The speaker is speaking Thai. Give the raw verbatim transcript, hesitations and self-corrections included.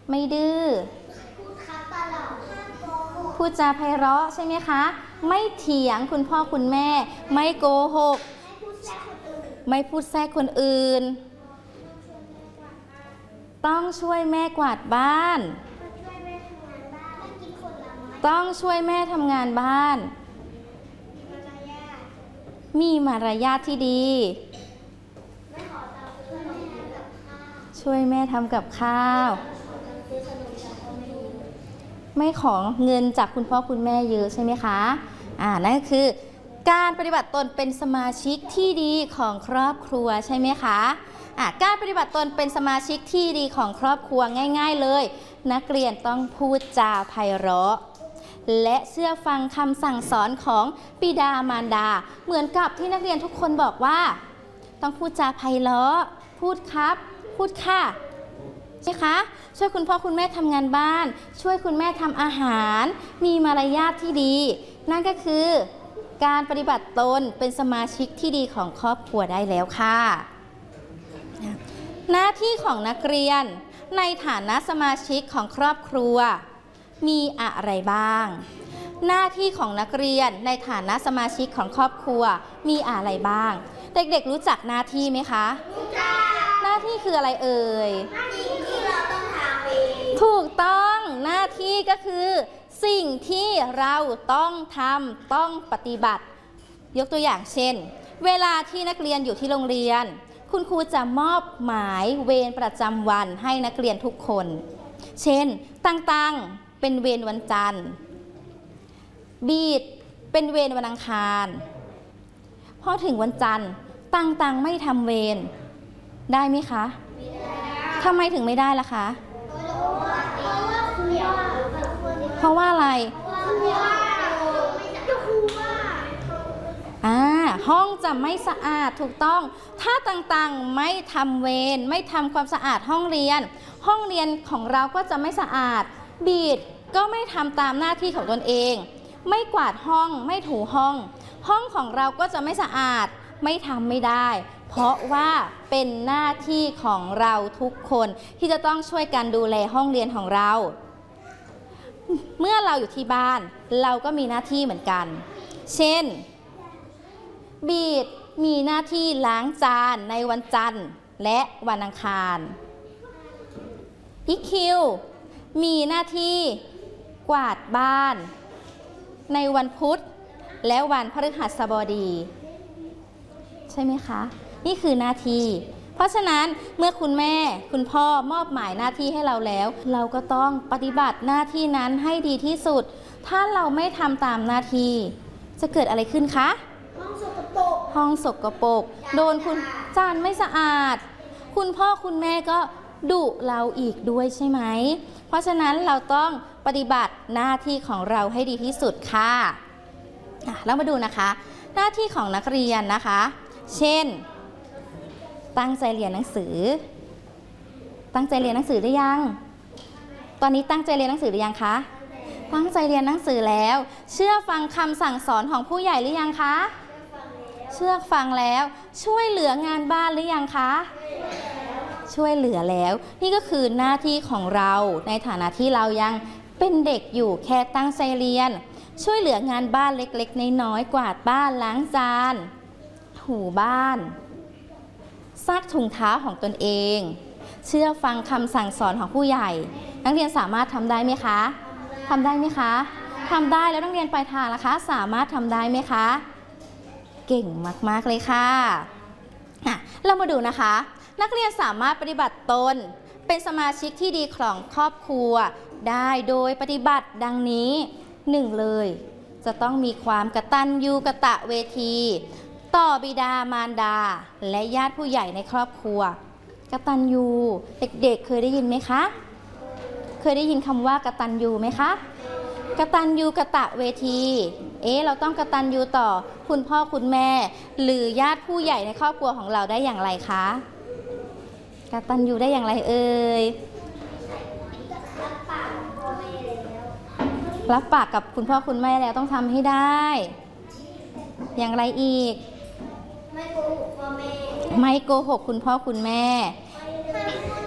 ไม่ดื้อพูดจาไพเราะใช่ไหมคะไม่เถียงคุณพ่อคุณแม่ไม่โกหกไม่พูดแทรกคนอื่นต้องช่วยแม่กวาดบ้านต้องช่วยแม่ทำงานบ้านมีมารยาทที่ดีช่วยแม่ทำกับข้าวไม่ขอเงินจากคุณพ่อคุณแม่เยอะใช่ไหมคะอ่านั่นคือการปฏิบัติตนเป็นสมาชิกที่ดีของครอบครัวใช่ไหมคะอ่าการปฏิบัติตนเป็นสมาชิกที่ดีของครอบครัวง่ายๆเลยนักเรียนต้องพูดจาไพเราะและเชื่อฟังคำสั่งสอนของบิดามารดาเหมือนกับที่นักเรียนทุกคนบอกว่าต้องพูดจาไพเราะพูดครับพูดค่ะใช่ไหมคะช่วยคุณพ่อคุณแม่ทำงานบ้านช่วยคุณแม่ทำอาหารมีมารยาทที่ดีนั่นก็คือการปฏิบัติตนเป็นสมาชิกที่ดีของครอบครัวได้แล้วค่ะหน้าที่ของนักเรียนในฐานะสมาชิกของครอบครัวมีอะไรบ้างหน้าที่ของนักเรียนในฐานะสมาชิกของครอบครัวมีอะไรบ้างเด็กๆรู้จักหน้าที่ไหมคะรู้จักหน้าที่คืออะไรเอ่ยหน้าที่ที่เราต้องทำเองถูกต้องหน้าที่ก็คือสิ่งที่เราต้องทำต้องปฏิบัติยกตัวอย่างเช่นเวลาที่นักเรียนอยู่ที่โรงเรียนคุณครูจะมอบหมายเวรประจำวันให้นักเรียนทุกคนเช่นตั้งๆเป็นเวรวันจันทร์บีดเป็นเวรวันอังคารพอถึงวันจันทร์ตั้งๆไม่ทำเวรได้ไหมคะทำไมถึงไม่ได้ล่ะคะเพราะว่าอะไรอ่าห้องจะไม่สะอาดถูกต้องถ้าต่างๆไม่ทำเวรไม่ทำความสะอาดห้องเรียนห้องเรียนของเราก็จะไม่สะอาดบีดก็ไม่ทำตามหน้าที่ของตนเองไม่กวาดห้องไม่ถูห้องห้องของเราก็จะไม่สะอาดไม่ทำไม่ได้เพราะว่าเป็นหน้าที่ของเราทุกคนที่จะต้องช่วยกันดูแลห้องเรียนของเราเมื่อเราอยู่ที่บ้านเราก็มีหน้าที่เหมือนกันเช่นบีดมีหน้าที่ล้างจานในวันจันทร์และวันอังคารอีคิวมีหน้าที่กวาดบ้านในวันพุธและวันพฤหัสบดีใช่ไหมคะนี่คือหน้าที่เพราะฉะนั้นเมื่อคุณแม่คุณพ่อมอบหมายหน้าที่ให้เราแล้วเราก็ต้องปฏิบัติหน้าที่นั้นให้ดีที่สุดถ้าเราไม่ทำตามหน้าที่จะเกิดอะไรขึ้นคะห้องสกปรกห้องสกปรกโดนคุณจานไม่สะอาดคุณพ่อคุณแม่ก็ดุเราอีกด้วยใช่ไหมเพราะฉะนั้นเราต้องปฏิบัติหน้าที่ของเราให้ดีที่สุดค่ะแล้วมาดูนะคะหน้าที่ของนักเรียนนะคะเช่นตั้งใจเรียนหนังสือตั้งใจเรียนหนังสือหรือยังตอนนี้ตั้งใจเรียนหนังสือหรือยังคะตั้งใจเรียนหนังสือแล้วเชื่อฟังคำสั่งสอนของผู้ใหญ่หรือยังคะเชื่อฟังแล้วช่วยเหลืองานบ้านหรือยังคะช่วยเหลือแล้วนี่ก็คือหน้าที่ของเราในฐานะที่เรายังเป็นเด็กอยู่แค่ตั้งใจเรียนช่วยเหลืองานบ้านเล็กๆน้อยๆกวาดบ้านล้างจานถูบ้านซักถุงเท้าของตนเองเชื่อฟังคำสั่งสอนของผู้ใหญ่นักเรียนสามารถทำได้ไหมคะทำได้ไหมคะทำได้แล้วนักเรียนปลายทางล่ะคะสามารถทำได้ไหมคะเก่งมากๆเลยค่ะเรามาดูนะคะนักเรียนสามารถปฏิบัติตนเป็นสมาชิกที่ดีของครอบครัวได้โดยปฏิบัติดังนี้หนึ่งเลยจะต้องมีความกตัญญูกตเวทีต่อบิดามารดาและญาติผู้ใหญ่ในครอบครัวกตัญญูเด็กๆ เเคยได้ยินไหมคะเคยได้ยินคำว่ากตัญญูไหมคะกตัญญูกตเวทีเอ๊ะเราต้องกตัญญูต่อคุณพ่อคุณแม่หรือญาติผู้ใหญ่ในครอบครัวของเราได้อย่างไรคะกตัญญูได้อย่างไรเอ่ยรับปากกับคุณพ่อคุณแม่แล้วต้องทำให้ได้อย่างไรอีกไม่โกหกพ่อแม่ไม่โกหกคุณพ่อคุณแม่